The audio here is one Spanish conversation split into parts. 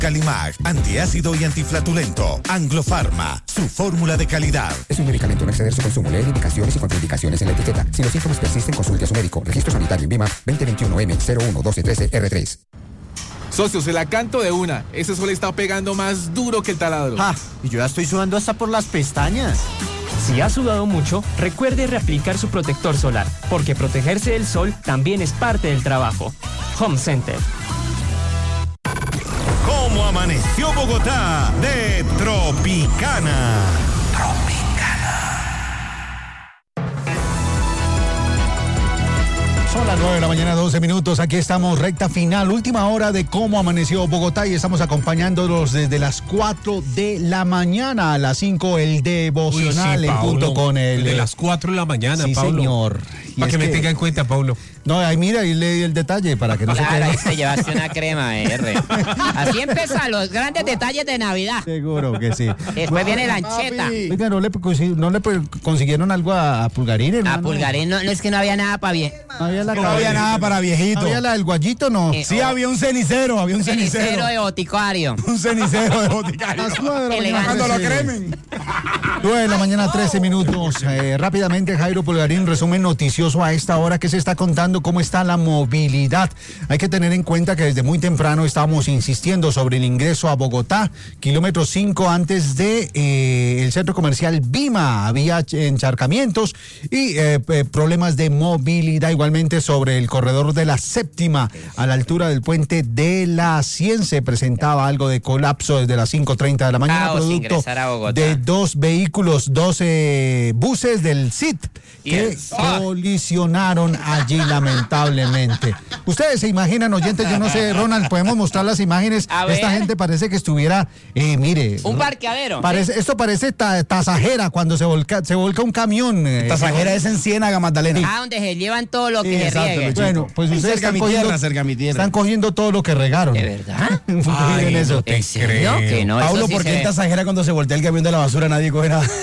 Calimag, antiácido y antiflatulento. Anglo-Pharma, su fórmula de calidad. Es un medicamento, no exceder su consumo. Leer indicaciones y contraindicaciones en la etiqueta. Si los síntomas persisten, consulte a su médico. Registro sanitario en BIMA 2021-M011213-R3. Socio, se la canto de una. Ese sol está pegando más duro que el taladro. Y yo ya estoy sudando hasta por las pestañas. Si ha sudado mucho, recuerde reaplicar su protector solar, porque protegerse del sol también es parte del trabajo. Home Center. ¿Cómo amaneció Bogotá? De Tropicana. Son las 9 de la mañana, 12 minutos. Aquí estamos, recta final, última hora de cómo amaneció Bogotá y estamos acompañándolos desde las 4 de la mañana a las 5 el devocional en punto con el... De las 4 de la mañana, sí, Pablo. Señor. Para que me tenga en cuenta, Pablo. No, ahí mira, ahí le di el detalle para que no se quede. Ahí te llevaste una crema, R. Así empiezan los grandes detalles de Navidad. Seguro que sí. Después viene la ancheta. Oiga, ¿no le consiguieron algo a Pulgarín, hermano? A Pulgarín no, es que no había nada para bien. No había nada para viejito. ¿No había la del guayito, no? Sí, había un cenicero, Cenicero de boticario. Un cenicero de boticario. Cuando lo cremen. 9 de la mañana, 13 minutos. Rápidamente, Jairo Pulgarín, resumen noticioso a esta hora que se está contando cómo está la movilidad. Hay que tener en cuenta que desde muy temprano estábamos insistiendo sobre el ingreso a Bogotá, kilómetro 5 antes de el centro comercial BIMA. Había encharcamientos y problemas de movilidad, igualmente sobre el corredor de la séptima a la altura del puente de la 100 se presentaba algo de colapso desde las 5:30 de la mañana, producto de 2 vehículos, 12 buses del CIT que colisionaron allí lamentablemente. Ustedes se imaginan, oyentes, yo no sé, Ronald, podemos mostrar las imágenes. Esta gente parece que estuviera, mire, un parqueadero. Esto parece tasajera cuando se volca un camión. Tasajera es en Ciénaga, Magdalena. Donde se llevan todo lo que se riegue. Bueno, pues ustedes cerca mi tierra. Están cogiendo todo lo que regaron. ¿De verdad? Miren eso. ¿En serio? Que no, Pablo, ¿por qué en Tasajera cuando se voltea el camión de la basura nadie coge nada?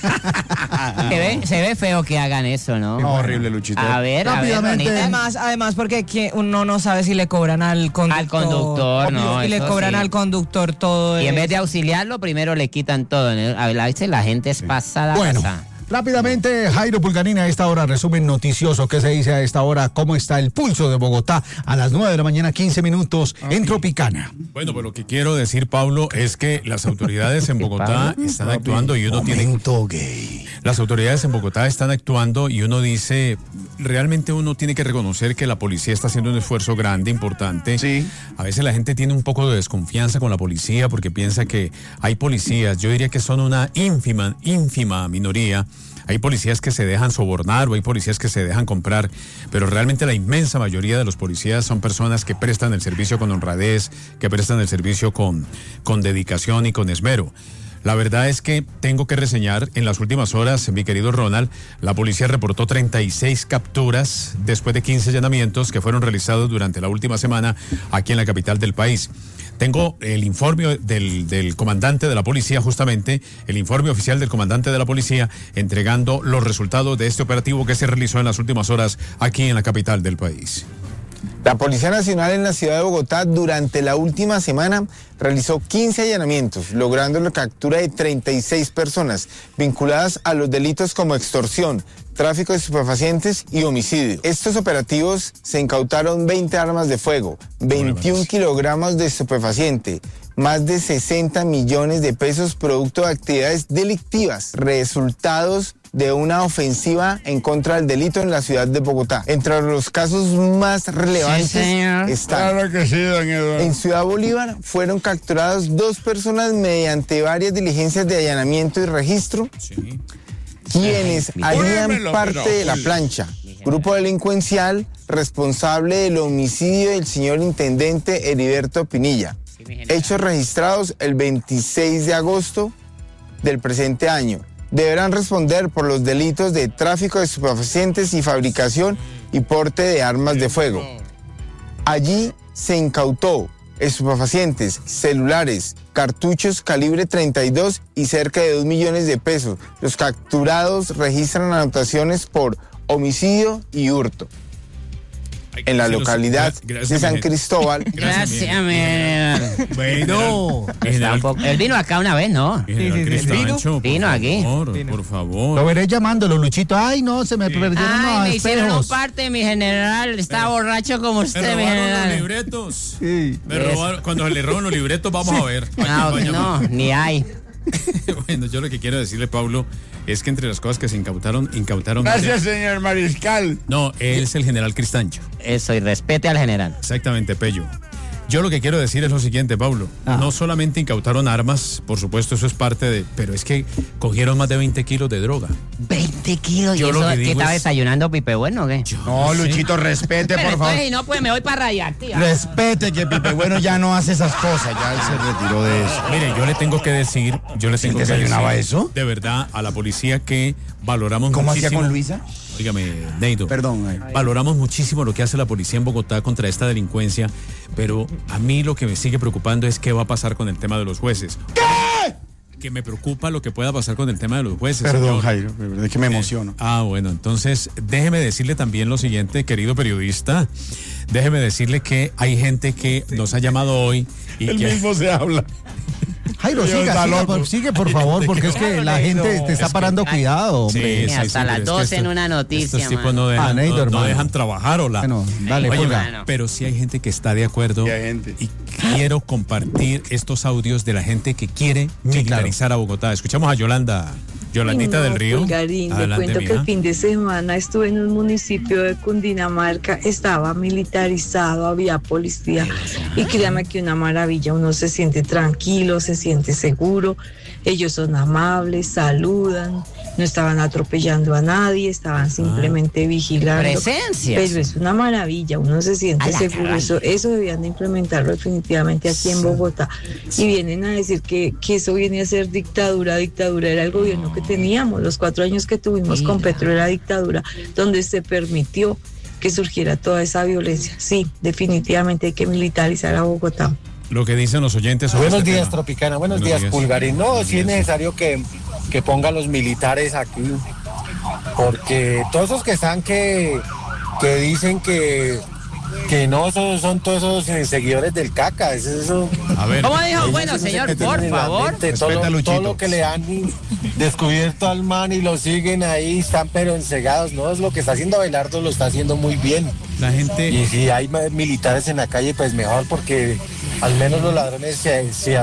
Se ve feo que hagan eso, ¿no? Horrible, Luchito. A ver, rápidamente. Además, porque uno no sabe si le cobran al conductor. Al conductor, no. Y le cobran al conductor todo. Y en vez de auxiliarlo, primero le quitan todo. A veces la gente es pasada. Bueno. Rápidamente, Jairo Pulgarín, a esta hora, resumen noticioso. ¿Qué se dice a esta hora? ¿Cómo está el pulso de Bogotá a las 9 de la mañana, 15 minutos en Tropicana? Bueno, pues lo que quiero decir, Pablo, es que las autoridades en Bogotá están actuando y uno Las autoridades en Bogotá están actuando y uno dice, realmente uno tiene que reconocer que la policía está haciendo un esfuerzo grande, importante. Sí. A veces la gente tiene un poco de desconfianza con la policía porque piensa que hay policías, yo diría que son una ínfima minoría. Hay policías que se dejan sobornar o hay policías que se dejan comprar, pero realmente la inmensa mayoría de los policías son personas que prestan el servicio con honradez, que prestan el servicio con dedicación y con esmero. La verdad es que tengo que reseñar, en las últimas horas, mi querido Ronald, la policía reportó 36 capturas después de 15 allanamientos que fueron realizados durante la última semana aquí en la capital del país. Tengo el informe del comandante de la policía, justamente, el informe oficial del comandante de la policía, entregando los resultados de este operativo que se realizó en las últimas horas aquí en la capital del país. La Policía Nacional en la ciudad de Bogotá durante la última semana realizó 15 allanamientos, logrando la captura de 36 personas vinculadas a los delitos como extorsión, tráfico de estupefacientes y homicidio. Estos operativos se incautaron 20 armas de fuego, 21 kilogramos de estupefaciente, más de 60 millones de pesos producto de actividades delictivas, resultados de una ofensiva en contra del delito en la ciudad de Bogotá. Entre los casos más relevantes están, claro que sí, don Eduardo. En Ciudad Bolívar fueron capturadas 2 personas mediante varias diligencias de allanamiento y registro, quienes harían parte de la plancha. Grupo delincuencial responsable del homicidio del señor intendente Heriberto Pinilla. Hechos registrados el 26 de agosto del presente año. Deberán responder por los delitos de tráfico de estupefacientes y fabricación y porte de armas de fuego. Allí se incautó estupefacientes, celulares, cartuchos calibre 32 y cerca de 2 millones de pesos. Los capturados registran anotaciones por homicidio y hurto. en la localidad Gracias, de San mi Cristóbal. Gracias, mi general. Bueno, Está un poco- Él vino acá una vez, ¿no? General Cristancho, Vino aquí. Por favor. Lo veré llamándolo, Luchito. Ay, no, se me perdieron los Ay, me hicieron un espejos. parte, mi general. Está borracho como Me usted, mi robaron los general. libretos. Sí. Me robaron, cuando le roban los libretos, vamos a ver. No, ni hay. Bueno, yo lo que quiero decirle, Pablo, es que entre las cosas que se incautaron. Gracias, señor Mariscal. No, él es el general Cristancho. Eso, y respete al general. Exactamente, Pello. Yo lo que quiero decir es lo siguiente, Pablo. No solamente incautaron armas, por supuesto, eso es parte de... Pero es que cogieron más de 20 kilos de droga. 20 kilos. Yo ¿Y lo eso que qué digo estaba es- desayunando, Pipe Bueno o qué? No, Luchito, respete, Pero por favor. entonces, si no, pues me voy para Radioactiva. Respete que Pipe Bueno ya no hace esas cosas, ya él se retiró de eso. Mire, yo le tengo que decir... desayunaba eso? De verdad, a la policía que valoramos ¿Cómo muchísimo... hacía con Luisa? Dígame, Neido. Perdón. Valoramos muchísimo lo que hace la policía en Bogotá contra esta delincuencia, pero a mí lo que me sigue preocupando es qué va a pasar con el tema de los jueces. ¿Qué? Que me preocupa lo que pueda pasar con el tema de los jueces. Perdón, señor. Jairo, es que me emociono. Bueno, entonces déjeme decirle también lo siguiente, querido periodista. Déjeme decirle que hay gente que nos ha llamado hoy y El que... mismo se habla. Jairo, Dios, siga, está siga, loco. sigue, por favor, porque es que la gente te está parando cuidado, hombre. Sí, Hasta las pero 12 en una noticia, Estos tipos mano. no dejan, Neido, no hermano. dejan trabajar, hola. Bueno, dale, Oye, Pulga. pero sí hay gente que está de acuerdo Sí, hay gente. y quiero compartir estos audios de la gente que quiere militarizar a Bogotá. Escuchamos a Yolandita del Río. Pulgarín, le Adelante, cuento que mija. el fin de semana estuve en un municipio de Cundinamarca, estaba militarizado, había policía y créame que una maravilla, uno se siente tranquilo, se siente seguro, ellos son amables, saludan, no estaban atropellando a nadie, estaban simplemente vigilando. Presencias. Pero es una maravilla, uno se siente A la seguro, caray. eso debían de implementarlo definitivamente aquí en Bogotá. Y vienen a decir que eso viene a ser dictadura era el gobierno que teníamos, los 4 años que tuvimos con Petro era dictadura, donde se permitió que surgiera toda esa violencia. Sí, definitivamente hay que militarizar a Bogotá. Lo que dicen los oyentes sobre Buenos este días, tema. Tropicana. Buenos Buenos días, días. Pulgarín. No, Buenos sí es días. necesario que pongan los militares aquí, porque todos esos que están que dicen que no, esos son todos esos seguidores del caca. Eso, A ver. ¿Cómo dijo? ellos Bueno, sí se señor, meten por en la favor. mente, Respeta a todo Luchito. lo que le han descubierto al man y lo siguen ahí, están pero encegados. No, es lo que está haciendo Abelardo, lo está haciendo muy bien. La gente... Y si hay militares en la calle, pues mejor, porque al menos los ladrones se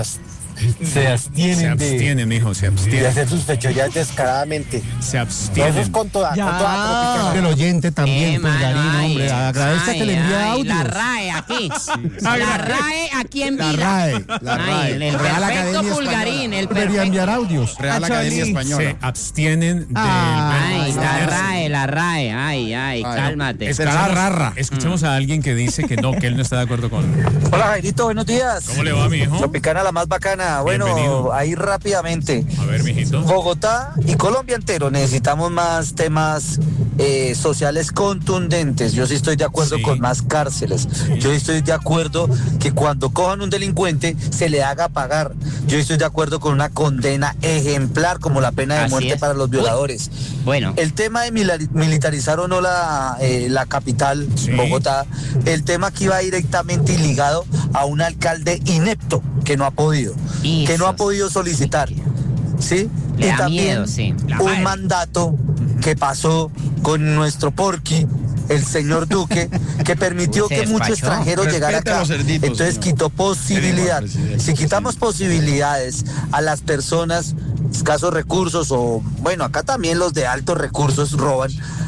abstienen, mijo, se de abstienen. hacer sus fechorías descaradamente. Se Eso es abstienen. con toda Tropicana. El oyente también, Mano, Pulgarín, ay. hombre. Agradezca Ay, que le envíe ay, audios. La RAE aquí. La RAE aquí en La vida. RAE, la Ay, RAE. el Real perfecto Academia Pulgarín, el Debería perfecto. enviar audios. Real Academia Se Española. abstienen de... Ay, la RAE. Ay, cálmate. Escuchemos a alguien que dice que no, que él no está de acuerdo con... Hola Jairito, buenos días. ¿Cómo le va, mi hijo? Tropicana, la más bacana. Bueno, Bienvenido. ahí rápidamente. A ver, mijito. Bogotá y Colombia entero necesitamos más temas sociales contundentes. Yo sí estoy de acuerdo con más cárceles. Yo estoy de acuerdo que cuando cojan un delincuente se le haga pagar. Yo estoy de acuerdo con una condena ejemplar como la pena de Así muerte es. para los violadores. Bueno, El tema de militarizar o no la capital, Bogotá, el tema aquí va directamente ligado a un alcalde inepto que no ha podido, que no ha podido solicitar, ¿sí? Le Y da también miedo, sí. La un madre. mandato que pasó con nuestro Porqui, el señor Duque, que permitió Se que mucho despachó. extranjero llegara Respete a acá. los cerditos, Entonces señor. quitó posibilidad. Queremos al presidente. Si quitamos posibilidades a las personas escasos recursos o bueno, acá también los de altos recursos roban,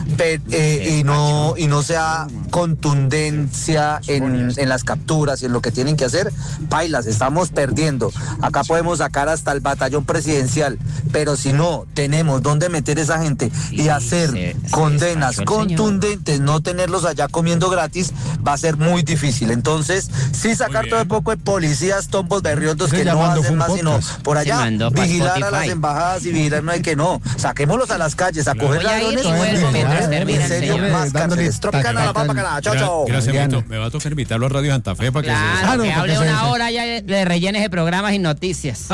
y no sea contundencia en las capturas y en lo que tienen que hacer, pailas, estamos perdiendo. Acá podemos sacar hasta el batallón presidencial, pero si no tenemos dónde meter esa gente y hacer condenas despachó el señor. contundentes, no tenerlos allá comiendo gratis, va a ser muy difícil. Entonces, sí sacar todo el poco de policías, tombos berriondos Ese que no llamando fue hacen un más sino podcast. por Se allá mandó pa' vigilar a Spotify. las embajadas y vigilar no hay que no. Saquémoslos a las calles a coger Voy a ir ladrones. y vuelvo mientras termina el señor. Más cárceles. Tropicana, la papa, cana. Chao, chao. Gracias, Mito. Me va a tocar invitarlo a Radio Santa Fe para que Claro, se... que hable una hora ya le rellene ese programas y noticias.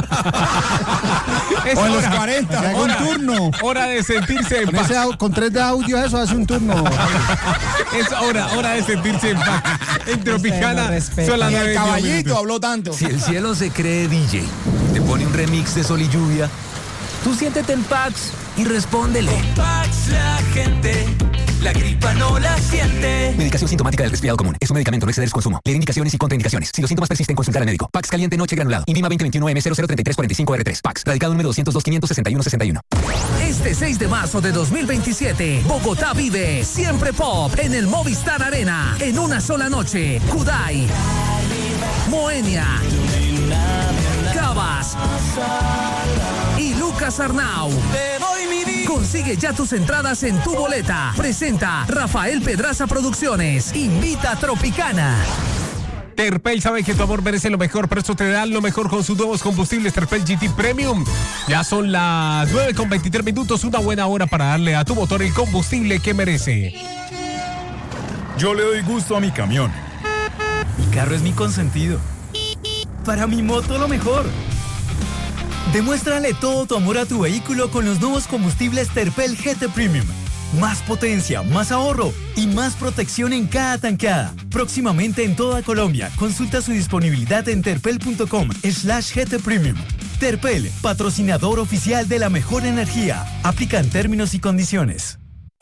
O en los 40. Haga un turno. Hora de sentirse en paz. Con 3 de audio eso hace un turno. Es hora de sentirse en paz. En Tropicana son las 9. El caballito habló tanto. Si el cielo se cree DJ, te pone un remix de Sol y Lluvia, tú siéntete en Pax y respóndele. Pax la gente, la gripa no la siente. Medicación sintomática del resfriado común. Es un medicamento, no exceder su consumo. Leer indicaciones y contraindicaciones. Si los síntomas persisten, consultar al médico. Pax caliente noche granulado. INVIMA 2021-M003345R3. Pax. Radicado número 202-561-61. Este 6 de marzo de 2027, Bogotá vive Siempre Pop en el Movistar Arena. En una sola noche, Kudai, Moenia, Cabas y Lucas Arnau. Consigue ya tus entradas en tu boleta. Presenta Rafael Pedraza Producciones. Invita a Tropicana. Terpel sabe que tu amor merece lo mejor, por eso te dan lo mejor con sus nuevos combustibles Terpel GT Premium. Ya son las 9:23, una buena hora para darle a tu motor el combustible que merece. Yo le doy gusto a mi camión. Mi carro es mi consentido. Para mi moto lo mejor. Demuéstrale todo tu amor a tu vehículo con los nuevos combustibles Terpel GT Premium. Más potencia, más ahorro y más protección en cada tanqueada. Próximamente en toda Colombia. Consulta su disponibilidad en terpel.com/GT Premium. Terpel, patrocinador oficial de la mejor energía. Aplican términos y condiciones.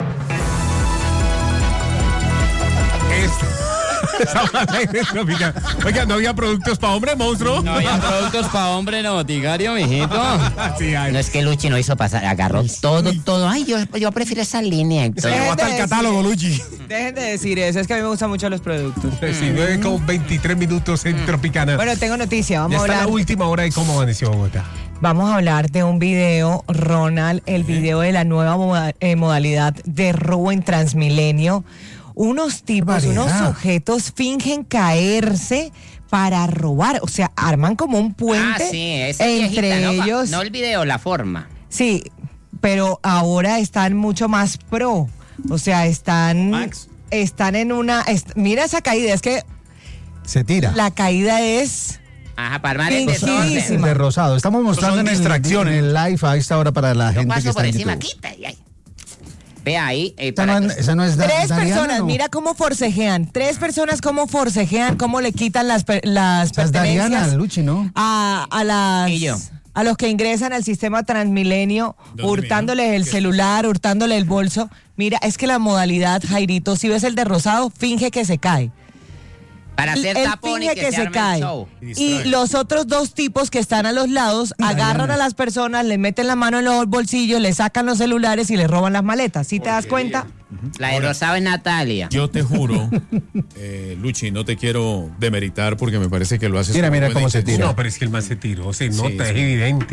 Oiga, ¿no había productos para hombre, monstruo? No había productos para hombre, no, boticario, mijito. Sí, no es que Luchi no hizo pasar, agarró todo. Ay, yo prefiero esa línea. Se llevó hasta el catálogo, Luchi. Dejen de decir eso, es que a mí me gustan mucho los productos. Sí, 9:23 en Tropicana. Bueno, tengo noticia, vamos a hablar. Ya está la última hora de cómo amaneció Bogotá. Vamos a hablar de un video, Ronald, el video de la nueva modalidad de robo en Transmilenio. Unos tipos, unos sujetos fingen caerse para robar, o sea, arman como un puente entre ellos. No el video, la forma. Sí, pero ahora están mucho más pro, o sea, están en una... mira esa caída, es que... Se tira. La caída es... Ajá, para armar el desorden. De rosado. Estamos mostrando en el live a esta hora para la gente que está en YouTube. Quita y ahí. Ve ahí. Esa no es Tres Dariana, personas, ¿no? mira cómo forcejean. Tres personas cómo forcejean, cómo le quitan las pertenencias. Dariana, Luchi, ¿no? A los que ingresan al sistema Transmilenio, hurtándoles el celular, hurtándole el bolso. Mira, es que la modalidad, Jairito, si ves el de rosado, finge que se cae. Para hacer tapón y que se cae. El show. Y los otros dos tipos que están a los lados agarran a las personas, les meten la mano en los bolsillos, les sacan los celulares y les roban las maletas. ¿Sí te das cuenta? La de rosado es Natalia. Yo te juro, Luchi, no te quiero demeritar porque me parece que lo haces. Mira cómo se tira. No, pero es que el man se tiró, se nota, es evidente.